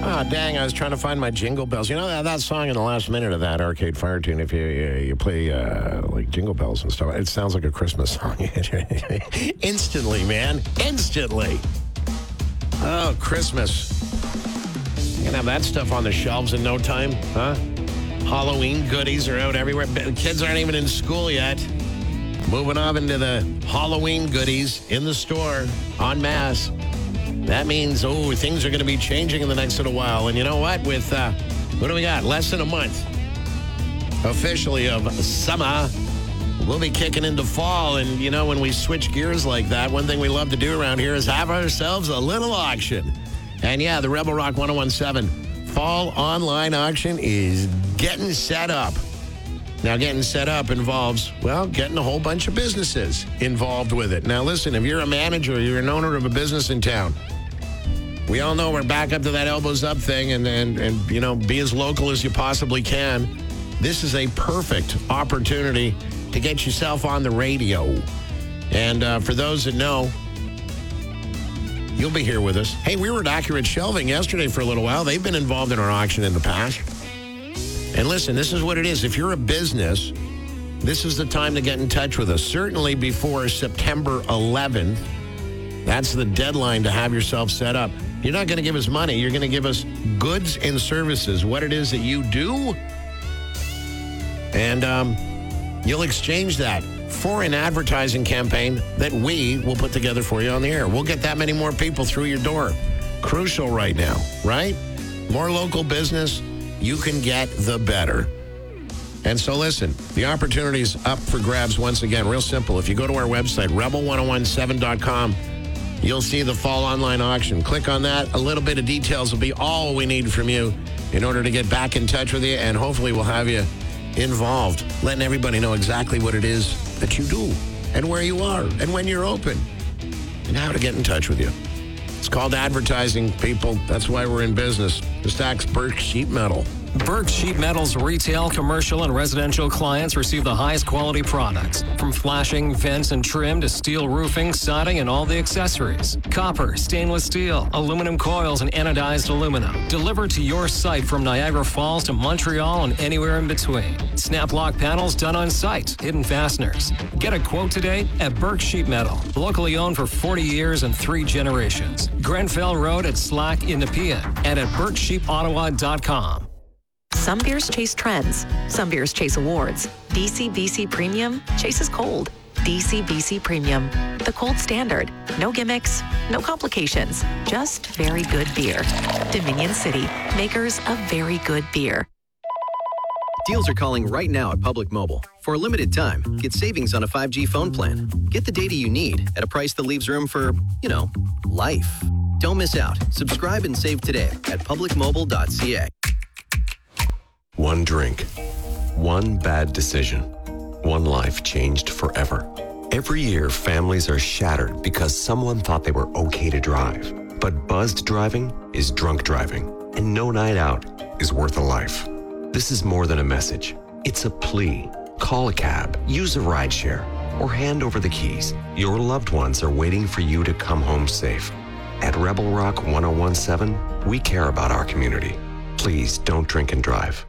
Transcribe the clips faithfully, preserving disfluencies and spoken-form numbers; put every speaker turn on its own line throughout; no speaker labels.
Oh, dang, I was trying to find my Jingle Bells. You know, that, that song in the last minute of that Arcade Fire tune, if you you, you play, uh, like, Jingle Bells and stuff, it sounds like a Christmas song. Instantly, man. Instantly. Oh, Christmas. You can have that stuff on the shelves in no time, huh? Halloween goodies are out everywhere. Kids aren't even in school yet. Moving on into the Halloween goodies in the store en masse. That means, oh, things are going to be changing in the next little while. And you know what? With, uh, what do we got? Less than a month officially of summer. We'll be kicking into fall. And, you know, when we switch gears like that, one thing we love to do around here is have ourselves a little auction. And, yeah, the Rebel Rock ten seventeen fall online auction is getting set up. Now, getting set up involves, well, getting a whole bunch of businesses involved with it. Now, listen, if you're a manager, you're an owner of a business in town, we all know we're back up to that elbows up thing and, and, and you know, be as local as you possibly can. This is a perfect opportunity to get yourself on the radio. And uh, for those that know, you'll be here with us. Hey, we were at Accurate Shelving yesterday for a little while. They've been involved in our auction in the past. And listen, this is what it is. If you're a business, this is the time to get in touch with us. Certainly before September eleventh. That's the deadline to have yourself set up. You're not going to give us money. You're going to give us goods and services, what it is that you do. And um, you'll exchange that for an advertising campaign that we will put together for you on the air. We'll get that many more people through your door. Crucial right now, right? More local business you can get, the better. And so listen, the opportunity is up for grabs once again. Real simple. If you go to our website, rebel ten seventeen dot com, you'll see the fall online auction. Click on that. A little bit of details will be all we need from you in order to get back in touch with you, and hopefully we'll have you involved, letting everybody know exactly what it is that you do and where you are and when you're open and how to get in touch with you. It's called advertising, people. That's why we're in business. Just ask Burke Sheet Metal.
Burke Sheet Metal's retail, commercial, and residential clients receive the highest quality products, from flashing, vents, and trim to steel roofing, siding, and all the accessories. Copper, stainless steel, aluminum coils, and anodized aluminum. Delivered to your site from Niagara Falls to Montreal and anywhere in between. Snap lock panels done on site. Hidden fasteners. Get a quote today at Burke Sheet Metal. Locally owned for forty years and three generations. Grenfell Road at Slack in Nepean and at burke sheep ottawa dot com.
Some beers chase trends. Some beers chase awards. D C B C Premium chases cold. D C B C Premium. The cold standard. No gimmicks, no complications. Just very good beer. Dominion City, makers of very good beer.
Deals are calling right now at Public Mobile. For a limited time, get savings on a five G phone plan. Get the data you need at a price that leaves room for, you know, life. Don't miss out. Subscribe and save today at public mobile dot c a.
One drink, one bad decision, one life changed forever. Every year, families are shattered because someone thought they were okay to drive. But buzzed driving is drunk driving, and no night out is worth a life. This is more than a message. It's a plea. Call a cab, use a rideshare, or hand over the keys. Your loved ones are waiting for you to come home safe. At Rebel Rock ten seventeen, we care about our community. Please don't drink and drive.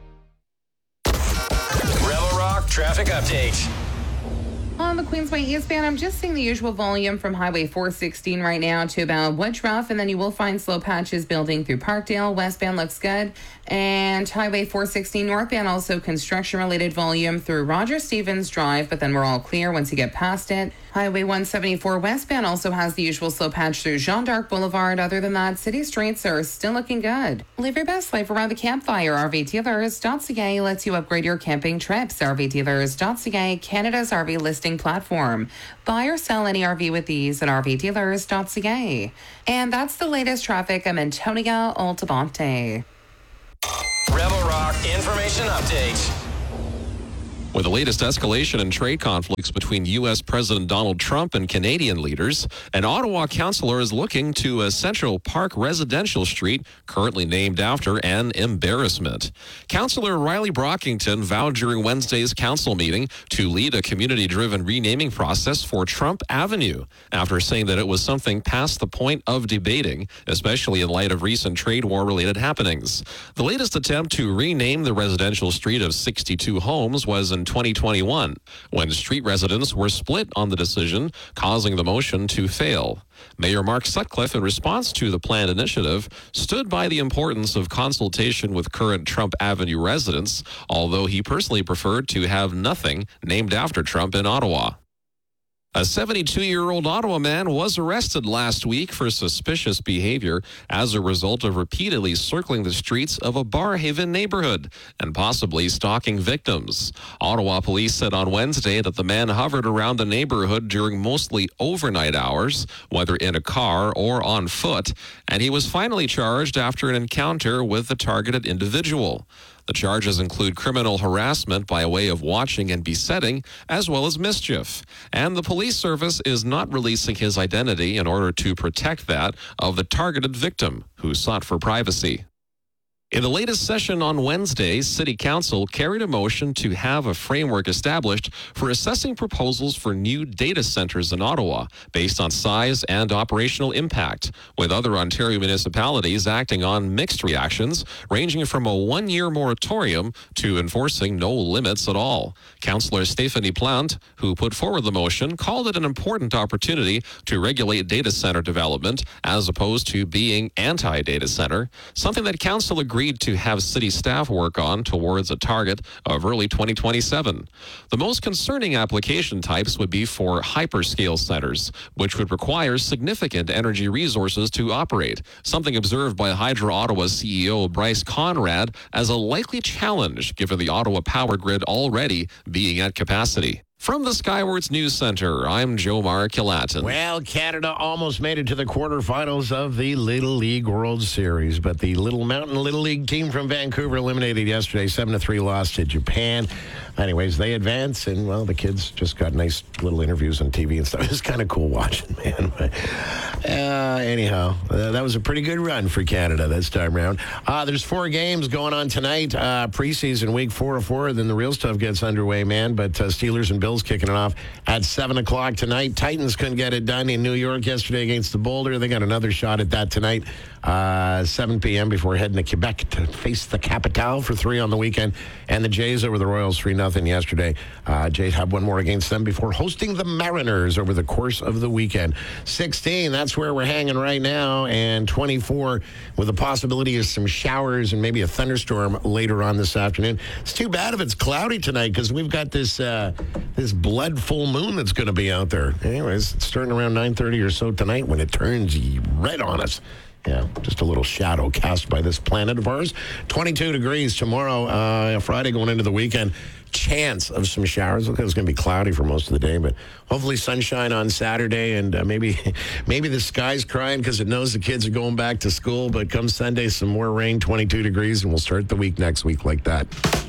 Rebel Rock Traffic Update.
On the Queensway eastbound, I'm just seeing the usual volume from Highway four sixteen right now to about Woodruff, and then you will find slow patches building through Parkdale. Westbound looks good. And Highway four sixteen northbound, also construction-related volume through Roger Stevens Drive, but then we're all clear once you get past it. Highway one seventy-four westbound also has the usual slow patch through Jean d'Arc Boulevard. Other than that, city streets are still looking good. Live your best life around the campfire. R V dealers dot c a lets you upgrade your camping trips. R V dealers dot c a, Canada's R V listing platform. Buy or sell any R V with ease at R V dealers dot c a. And that's the latest traffic. I'm Antonia Altamonte.
Rebel Rock Information Update.
With the latest escalation in trade conflicts between U S. President Donald Trump and Canadian leaders, an Ottawa councillor is looking to a Central Park residential street currently named after an embarrassment. Councillor Riley Brockington vowed during Wednesday's council meeting to lead a community-driven renaming process for Trump Avenue after saying that it was something past the point of debating, especially in light of recent trade war-related happenings. The latest attempt to rename the residential street of sixty-two homes was in twenty twenty-one, when street residents were split on the decision, causing the motion to fail. Mayor Mark Sutcliffe, in response to the planned initiative, stood by the importance of consultation with current Trump Avenue residents, although he personally preferred to have nothing named after Trump in Ottawa. A seventy-two-year-old Ottawa man was arrested last week for suspicious behavior as a result of repeatedly circling the streets of a Barrhaven neighborhood and possibly stalking victims. Ottawa police said on Wednesday that the man hovered around the neighborhood during mostly overnight hours, whether in a car or on foot, and he was finally charged after an encounter with the targeted individual. The charges include criminal harassment by way of watching and besetting, as well as mischief. And the police service is not releasing his identity in order to protect that of the targeted victim, who sought for privacy. In the latest session on Wednesday, City Council carried a motion to have a framework established for assessing proposals for new data centers in Ottawa based on size and operational impact, with other Ontario municipalities acting on mixed reactions, ranging from a one-year moratorium to enforcing no limits at all. Councillor Stephanie Plante, who put forward the motion, called it an important opportunity to regulate data center development as opposed to being anti-data center, something that Council agreed to have city staff work on towards a target of early twenty twenty-seven. The most concerning application types would be for hyperscale centers, which would require significant energy resources to operate, something observed by Hydro Ottawa C E O Bryce Conrad as a likely challenge given the Ottawa power grid already being at capacity. From the Skywards News Center, I'm Jomar Kilatin.
Well, Canada almost made it to the quarterfinals of the Little League World Series, but the Little Mountain Little League team from Vancouver eliminated yesterday, seven to three loss to Japan. Anyways, they advance, and, well, the kids just got nice little interviews on T V and stuff. It was kind of cool watching, man. But, uh, anyhow, uh, that was a pretty good run for Canada this time around. Uh, there's four games going on tonight, uh, preseason week four of four, then the real stuff gets underway, man. But uh, Steelers and Bills kicking it off at seven o'clock tonight. Titans couldn't get it done in New York yesterday against the Boulder. They got another shot at that tonight, uh, seven p.m. before heading to Quebec to face the Capitale for three on the weekend. And the Jays over the Royals three nothing yesterday. Uh, Jays have one more against them before hosting the Mariners over the course of the weekend. sixteen, that's where we're hanging right now, and twenty-four with the possibility of some showers and maybe a thunderstorm later on this afternoon. It's too bad if it's cloudy tonight because we've got this uh, this blood full moon that's going to be out there. Anyways, it's starting around nine thirty or so tonight when it turns red on us. Yeah, just a little shadow cast by this planet of ours. twenty-two degrees tomorrow, uh, Friday going into the weekend. Chance of some showers. Look, it's going to be cloudy for most of the day, but hopefully sunshine on Saturday, and uh, maybe maybe the sky's crying because it knows the kids are going back to school, but come Sunday, some more rain, twenty-two degrees, and we'll start the week next week like that.